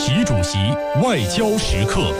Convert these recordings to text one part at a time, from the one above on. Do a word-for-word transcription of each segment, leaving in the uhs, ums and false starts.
习主席外交时刻。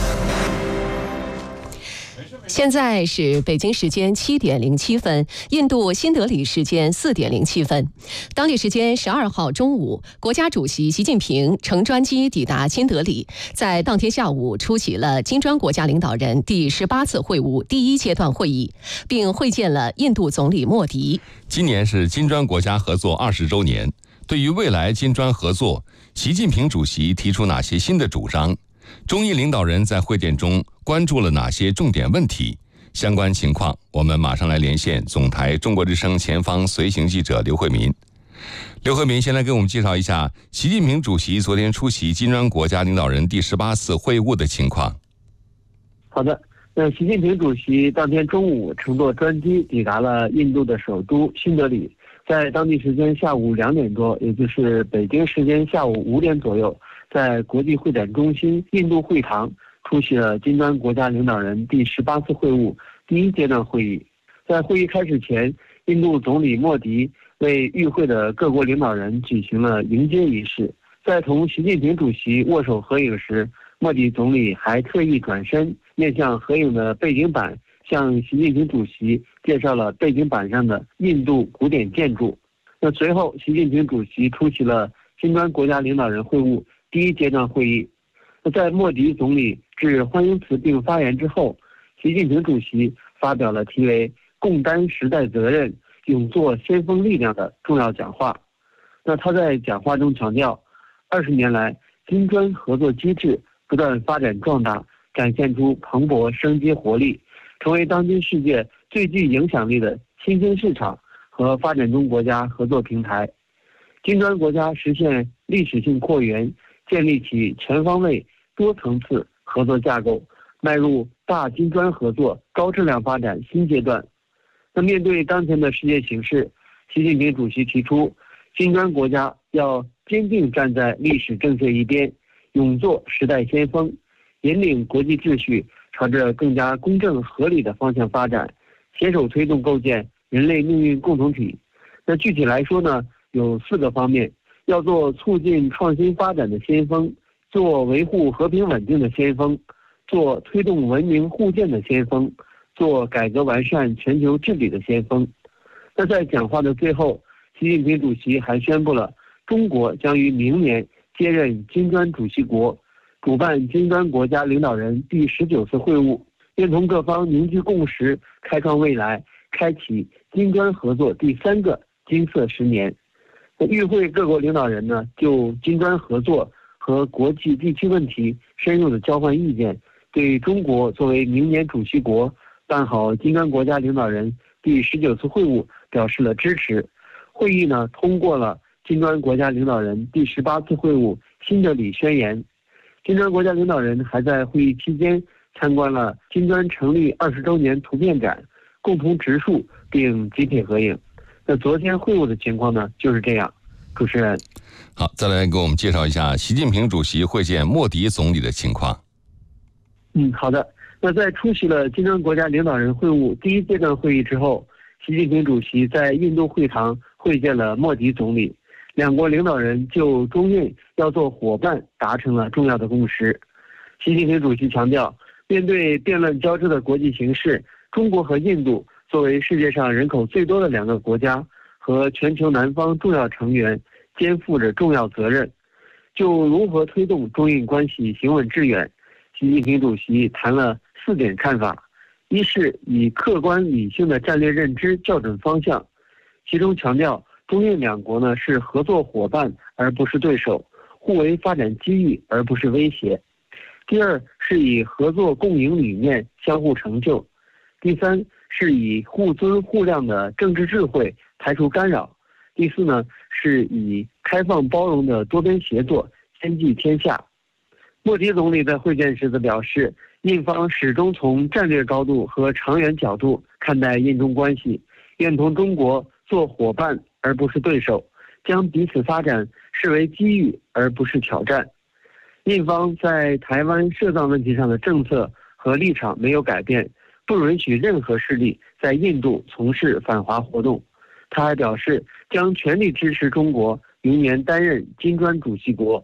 现在是北京时间七点零七分，印度新德里时间四点零七分。当地时间十二号中午，国家主席习近平乘专机抵达新德里，在当天下午出席了金砖国家领导人第十八次会晤第一阶段会议，并会见了印度总理莫迪。 今年是金砖国家合作二十周年，对于未来金砖合作，习近平主席提出哪些新的主张？中印领导人在会见中关注了哪些重点问题？相关情况，我们马上来连线总台中国之声前方随行记者刘慧民。刘慧民先来给我们介绍一下习近平主席昨天出席金砖国家领导人第十八次会晤的情况。 好的，那习近平主席当天中午乘坐专机抵达了印度的首都新德里，在当地时间下午两点多，也就是北京时间下午五点左右，在国际会展中心印度会堂出席了金砖国家领导人第十八次会晤第一阶段会议。在会议开始前，印度总理莫迪为与会的各国领导人举行了迎接仪式。在同习近平主席握手合影时，莫迪总理还特意转身面向合影的背景板，向习近平主席介绍了背景板上的印度古典建筑。那随后，习近平主席出席了金砖国家领导人会晤第一阶段会议。在莫迪总理致欢迎词并发言之后，习近平主席发表了题为“共担时代责任，勇做先锋力量”的重要讲话。那他在讲话中强调，二十年来金砖合作机制不断发展壮大，展现出蓬勃生机活力，成为当今世界最具影响力的新兴市场和发展中国家合作平台。金砖国家实现历史性扩员，建立起全方位多层次合作架构，迈入大金砖合作高质量发展新阶段。那面对当前的世界形势，习近平主席提出，金砖国家要坚定站在历史正确一边，勇做时代先锋，引领国际秩序朝着更加公正合理的方向发展，携手推动构建人类命运共同体。那具体来说呢，有四个方面，要做促进创新发展的先锋，做维护和平稳定的先锋，做推动文明互鉴的先锋，做改革完善全球治理的先锋。那在讲话的最后，习近平主席还宣布了中国将于明年接任金砖主席国，主办金砖国家领导人第十九次会晤，愿同各方凝聚共识，开创未来，开启金砖合作第三个金色十年。与会各国领导人呢，就金砖合作和国际地区问题深入的交换意见，对中国作为明年主席国办好金砖国家领导人第十九次会晤表示了支持。会议呢通过了金砖国家领导人第十八次会晤新德里宣言。金砖国家领导人还在会议期间参观了金砖成立二十周年图片展，共同植树并集体合影。那昨天会晤的情况呢就是这样。主持人， 好，再来给我们介绍一下习近平主席会见莫迪总理的情况。 嗯，好的。那在出席了金砖国家领导人会晤第一阶段会议之后，习近平主席在印度会堂会见了莫迪总理，两国领导人就中印要做伙伴达成了重要的共识。习近平主席强调，面对变乱交织的国际形势，中国和印度作为世界上人口最多的两个国家和全球南方重要成员，肩负着重要责任。就如何推动中印关系行稳致远，习近平主席谈了四点看法。一是以客观理性的战略认知校准方向，其中强调中印两国呢是合作伙伴而不是对手，互为发展机遇而不是威胁。第二是以合作共赢理念相互成就。第三是以互尊互谅的政治智慧排除干扰。第四呢，是以开放包容的多边协作兼济天下。莫迪总理在会见时则表示，印方始终从战略高度和长远角度看待印中关系，愿同中国做伙伴而不是对手，将彼此发展视为机遇而不是挑战。印方在台湾涉藏问题上的政策和立场没有改变，不允许任何势力在印度从事反华活动。他还表示，将全力支持中国明年担任金砖主席国。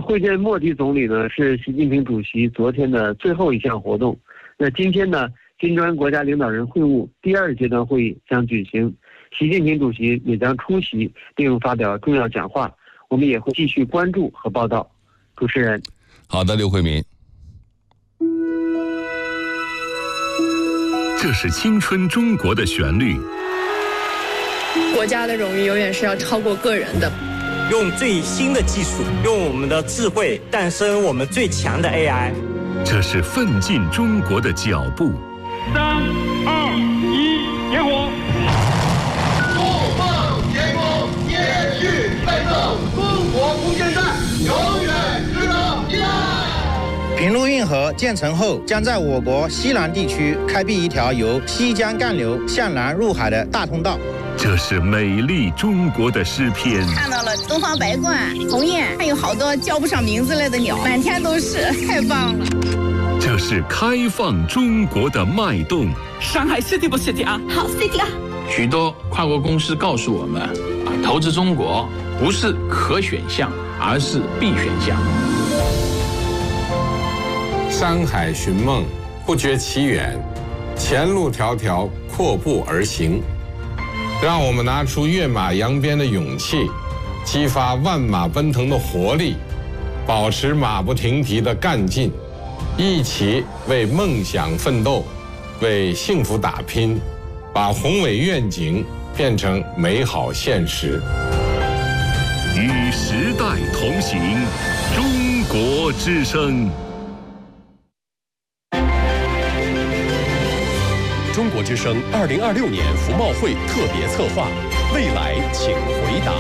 会见莫迪总理呢，是习近平主席昨天的最后一项活动。那今天呢，金砖国家领导人会晤第二阶段会议将举行，习近平主席也将出席并发表重要讲话。我们也会继续关注和报道。主持人， 好的，刘慧民。 这是青春中国的旋律。 国家的荣誉永远是要超过个人的。 用最新的技术，用我们的智慧诞生我们最强的 A I。 这是奋进中国的脚步。 三二一，点火！ 怒放天空，延续奋斗，中国无限战，永远值得依赖。 平陆运河建成后，将在我国西南地区开辟一条由西江干流向南入海的大通道。 这是美丽中国的诗篇。 看到了东方白鹳、鸿雁，还有好多叫不上名字来的鸟，满天都是，太棒了。 这是开放中国的脉动。 上海 City 不 City 啊？ 好 City 啊！ 许多跨国公司告诉我们，啊，投资中国不是可选项，而是必选项。 山海寻梦，不觉其远；前路迢迢，阔步而行。让我们拿出跃马扬鞭的勇气，激发万马奔腾的活力，保持马不停蹄的干劲，一起为梦想奋斗，为幸福打拼，把宏伟愿景变成美好现实。 与时代同行，中国之声。 中国之声二零二六年服贸会特别策划，未来请回答。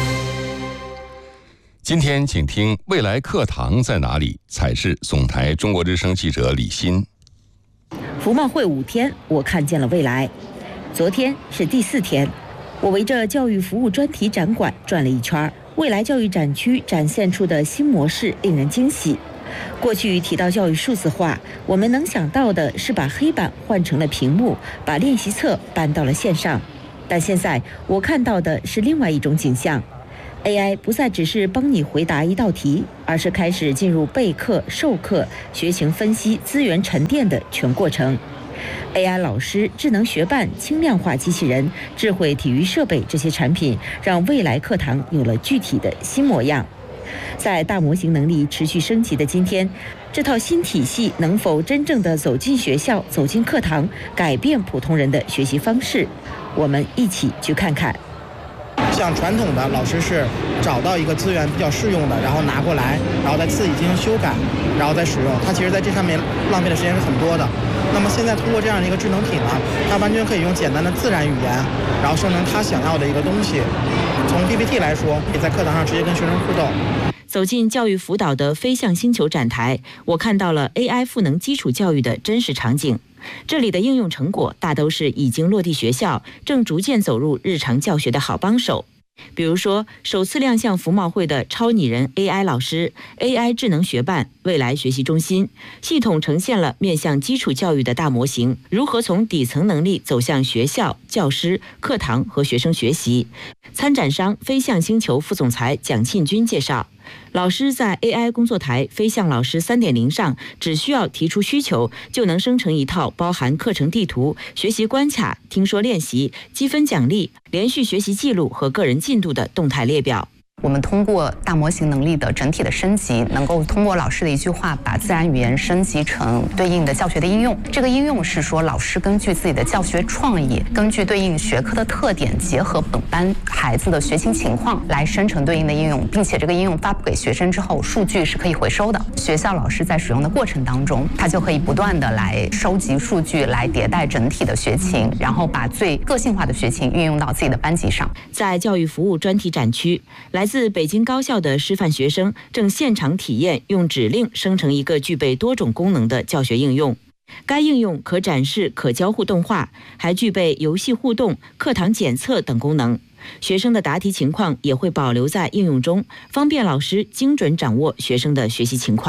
今天请听未来课堂在哪里？采视总台中国之声记者李欣。 服贸会五天，我看见了未来。昨天是第四天，我围着教育服务专题展馆转了一圈。未来教育展区展现出的新模式令人惊喜。过去提到教育数字化，我们能想到的是把黑板换成了屏幕，把练习册搬到了线上。但现在我看到的是另外一种景象， A I 不再只是帮你回答一道题，而是开始进入备课、授课、学情分析、资源沉淀的全过程。A I 老师、智能学伴、轻量化机器人、智慧体育设备这些产品，让未来课堂有了具体的新模样。在大模型能力持续升级的今天，这套新体系能否真正的走进学校、走进课堂，改变普通人的学习方式？我们一起去看看。 像传统的老师是找到一个资源比较适用的，然后拿过来，然后再自己进行修改，然后再使用。它其实在这上面浪费的时间是很多的。那么现在通过这样的一个智能品呢，它完全可以用简单的自然语言，然后生成他想要的一个东西。从 P P T 来说，可以在课堂上直接跟学生互动。 走进教育辅导的飞向星球展台，我看到了 A I 赋能基础教育的真实场景。这里的应用成果大都是已经落地学校，正逐渐走入日常教学的好帮手。比如说，首次亮相服贸会的超拟人 A I 老师、A I 智能学伴、未来学习中心，系统呈现了面向基础教育的大模型，如何从底层能力走向学校、教师、课堂和学生学习。参展商飞向星球副总裁蒋庆军介绍，老师在 A I 工作台飞向老师 三点零 上，只需要提出需求，就能生成一套包含课程地图、学习关卡、听说练习、积分奖励、连续学习记录和个人进度的动态列表。 我们通过大模型能力的整体的升级，能够通过老师的一句话，把自然语言升级成对应的教学的应用。这个应用是说，老师根据自己的教学创意，根据对应学科的特点，结合本班孩子的学习情况来生成对应的应用，并且这个应用发布给学生之后，数据是可以回收的。学校老师在使用的过程当中，他就可以不断的来收集数据，来迭代整体的学情，然后把最个性化的学情运用到自己的班级上。 在教育服务专题展区，来自北京高校的师范学生正现场体验用指令生成一个具备多种功能的教学应用。该应用可展示可交互动画，还具备游戏互动、课堂检测等功能。学生的答题情况也会保留在应用中，方便老师精准掌握学生的学习情况。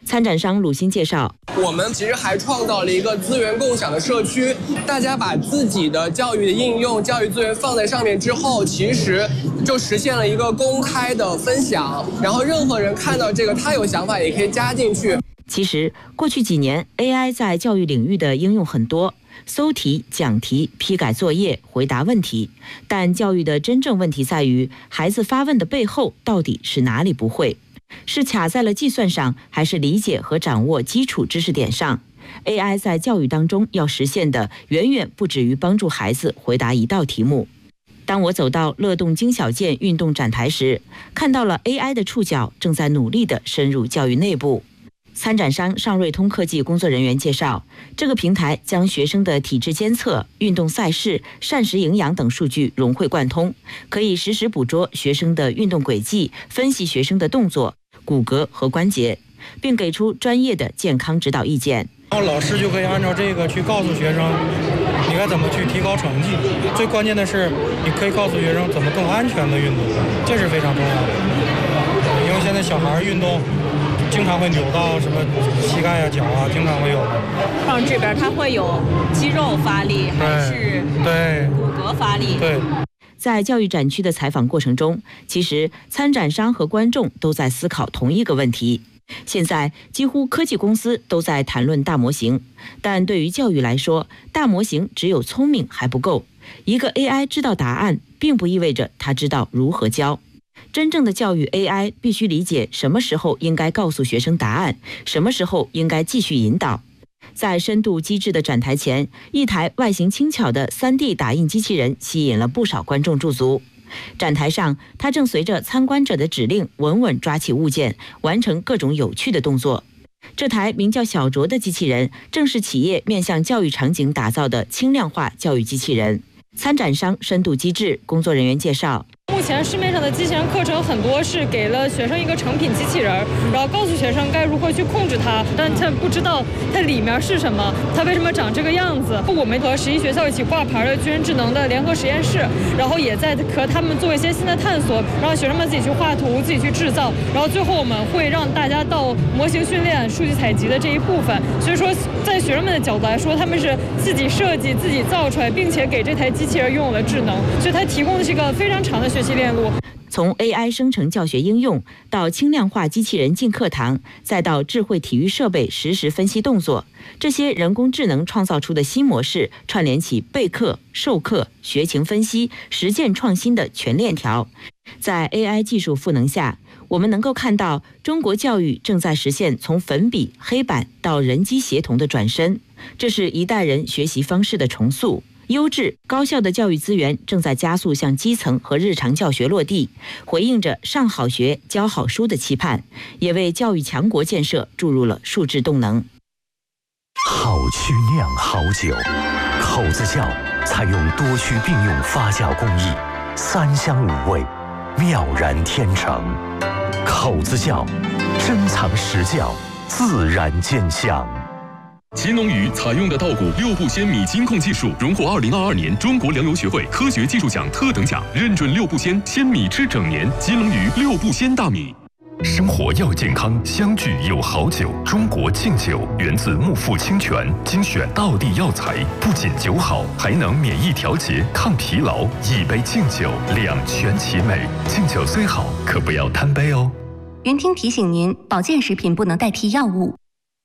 参展商鲁鑫介绍， 我们其实还创造了一个资源共享的社区，大家把自己的教育的应用、教育资源放在上面之后，其实就实现了一个公开的分享，然后任何人看到这个，他有想法也可以加进去。 其实过去几年 A I 在教育领域的应用很多，搜题、讲题、批改作业、回答问题，但教育的真正问题在于孩子发问的背后到底是哪里不会，是卡在了计算上，还是理解和掌握基础知识点上？ A I 在教育当中要实现的远远不止于帮助孩子回答一道题目。当我走到乐动精小件运动展台时，看到了 A I 的触角正在努力地深入教育内部。参展商尚瑞通科技工作人员介绍，这个平台将学生的体质监测、运动赛事、膳食营养等数据融会贯通，可以实时捕捉学生的运动轨迹，分析学生的动作、骨骼和关节，并给出专业的健康指导意见。 然后老师就可以按照这个去告诉学生，你该怎么去提高成绩。最关键的是，你可以告诉学生怎么更安全的运动，这是非常重要的。因为现在小孩运动经常会扭到什么膝盖呀、脚啊，经常会有。 像这边它会有肌肉发力，还是对骨骼发力？ 对。 在教育展区的采访过程中，其实参展商和观众都在思考同一个问题。现在几乎科技公司都在谈论大模型，但对于教育来说，大模型只有聪明还不够。一个 A I 知道答案，并不意味着它知道如何教。真正的教育 A I 必须理解什么时候应该告诉学生答案，什么时候应该继续引导。在深度机智的展台前，一台外形轻巧的 三 D 打印机器人吸引了不少观众驻足。展台上，它正随着参观者的指令稳稳抓起物件，完成各种有趣的动作。这台名叫小卓的机器人，正是企业面向教育场景打造的轻量化教育机器人。参展商深度机智工作人员介绍， 目前市面上的机器人课程很多是给了学生一个成品机器人，然后告诉学生该如何去控制它，但他不知道它里面是什么，它为什么长这个样子。我们和十一学校一起挂牌的巨人智能的联合实验室，然后也在和他们做一些新的探索，让学生们自己去画图、自己去制造，然后最后我们会让大家到模型训练、数据采集的这一部分。所以说，在学生们的角度来说，他们是自己设计、自己造出来，并且给这台机器人拥有了智能，所以它提供的是一个非常长的学习链路。 从 A I 生成教学应用到轻量化机器人进课堂，再到智慧体育设备实时分析动作，这些人工智能创造出的新模式，串联起备课、授课、学情分析、实践创新的全链条。在 A I 技术赋能下，我们能够看到中国教育正在实现从粉笔、黑板到人机协同的转身，这是一代人学习方式的重塑。优质高效的教育资源正在加速向基层和日常教学落地，回应着上好学、教好书的期盼，也为教育强国建设注入了数字动能。 好曲酿好酒，口子窖采用多区并用发酵工艺，三香五味，妙然天成。口子窖珍藏实窖，自然见香。 金龙鱼采用的稻谷六步鲜米金控技术，荣获二零二二年中国粮油学会科学技术奖特等奖，认准六步鲜，鲜米吃整年。金龙鱼六步鲜大米。 生活要健康，相聚有好酒。中国敬酒源自木富清泉，精选道地药材，不仅酒好，还能免疫调节、抗疲劳。一杯敬酒，两全其美。敬酒虽好，可不要贪杯哦。 云听提醒您，保健食品不能代替药物。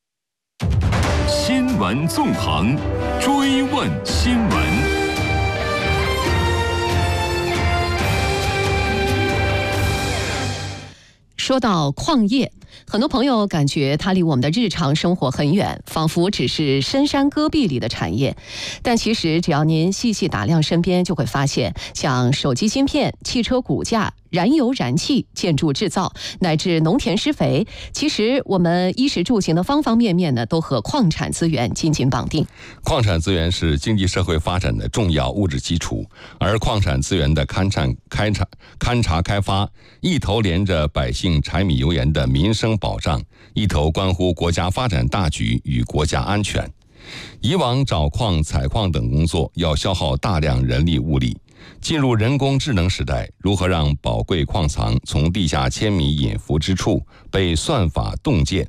新闻纵横，追问新闻。 说到矿业，很多朋友感觉它离我们的日常生活很远，仿佛只是深山戈壁里的产业。但其实只要您细细打量身边，就会发现，像手机芯片、汽车骨架、燃油燃气、建筑制造，乃至农田施肥，其实我们衣食住行的方方面面呢，都和矿产资源紧紧绑定。 矿产资源是经济社会发展的重要物质基础，而矿产资源的勘察、开采、勘察、开发，一头连着百姓柴米油盐的民生保障，一头关乎国家发展大局与国家安全。以往找矿、采矿等工作要消耗大量人力物力。进入人工智能时代，如何让宝贵矿藏从地下千米隐伏之处被算法洞见，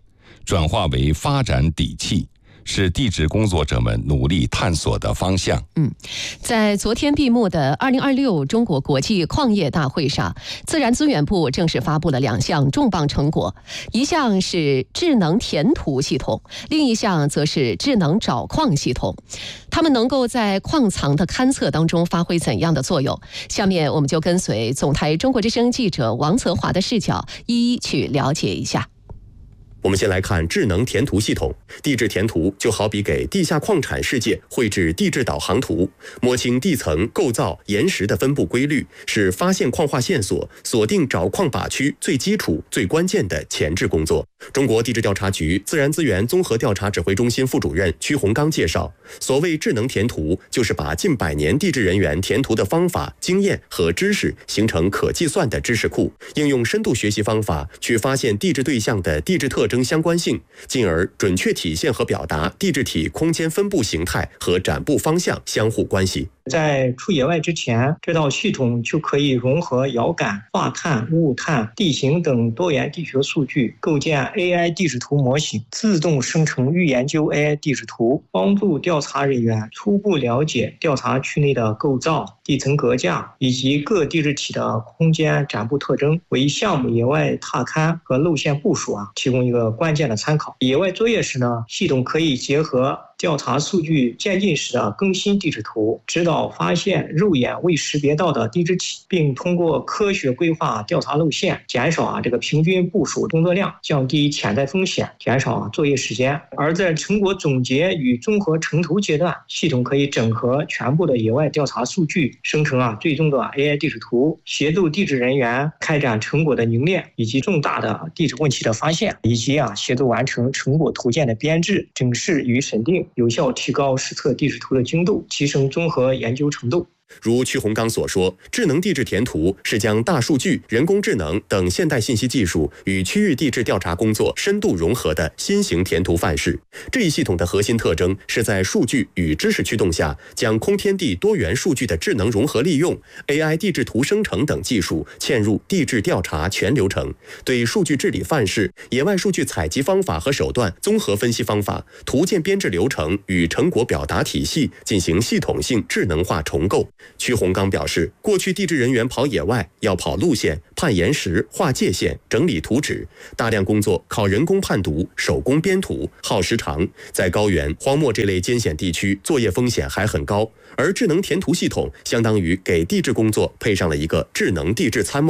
转化为发展底气，是地质工作者们努力探索的方向。 嗯，在昨天闭幕的二零二六中国国际矿业大会上，自然资源部正式发布了两项重磅成果，一项是智能填图系统，另一项则是智能找矿系统。它们能够在矿藏的勘测当中发挥怎样的作用？下面我们就跟随总台中国之声记者王泽华的视角，一一去了解一下。 我们先来看智能填图系统。地质填图就好比给地下矿产世界绘制地质导航图，摸清地层构造、岩石的分布规律，是发现矿化线索、锁定找矿靶区最基础、最关键的前置工作。中国地质调查局自然资源综合调查指挥中心副主任屈洪刚介绍，所谓智能填图，就是把近百年地质人员填图的方法、经验和知识形成可计算的知识库，应用深度学习方法去发现地质对象的地质特征相关性，进而准确体现和表达地质体空间分布形态和展布方向相互关系。 在出野外之前，这套系统就可以融合遥感、化碳、雾碳、地形等多元地学数据，构建 A I 地质图模型，自动生成预研究 A I 地质图，帮助调查人员初步了解调查区内的构造、地层格架以及各地质体的空间展布特征，为项目野外踏勘和路线部署啊提供一个关键的参考。野外作业时呢，系统可以结合调查数据渐进时的更新地质图，指导发现肉眼未识别到的地质体，并通过科学规划调查路线，减少啊这个平均部署工作量，降低潜在风险，减少啊作业时间。而在成果总结与综合成图阶段，系统可以整合全部的野外调查数据，生成啊最终的 A I 地质图，协助地质人员开展成果的凝练以及重大的地质问题的发现，以及啊协助完成成果图件的编制、整饰与审定，有效提高实测地质图的精度，提升综合研究程度。 如屈洪刚所说，智能地质填图是将大数据、人工智能等现代信息技术与区域地质调查工作深度融合的新型填图范式。这一系统的核心特征是在数据与知识驱动下，将空天地多元数据的智能融合利用、A I 地质图生成等技术嵌入地质调查全流程，对数据治理范式、野外数据采集方法和手段、综合分析方法、图件编制流程与成果表达体系进行系统性智能化重构。屈洪刚表示，过去地质人员跑野外要跑路线、判岩石、划界限、整理图纸，大量工作靠人工判读、手工编图，耗时长，在高原、荒漠这类艰险地区，作业风险还很高。而智能填图系统相当于给地质工作配上了一个智能地质参谋。